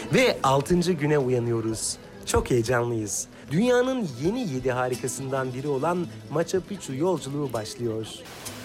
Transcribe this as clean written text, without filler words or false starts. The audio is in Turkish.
Ve 6. güne uyanıyoruz. Çok heyecanlıyız. Dünyanın yeni 7 harikasından biri olan Machu Picchu yolculuğu başlıyor.